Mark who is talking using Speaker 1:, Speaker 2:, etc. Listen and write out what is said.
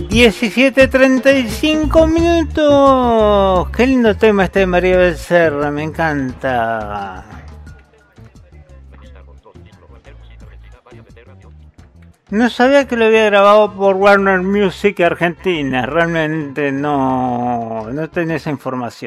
Speaker 1: 17:35. Qué lindo tema este de María Becerra, me encanta. No sabía que lo había grabado por Warner Music Argentina, realmente no tenía esa información.